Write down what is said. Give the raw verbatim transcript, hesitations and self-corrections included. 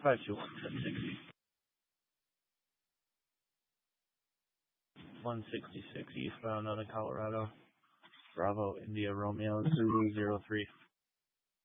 five two one ten sixty. one sixty-six eastbound out of Colorado. Bravo India Romeo Zulu zero three.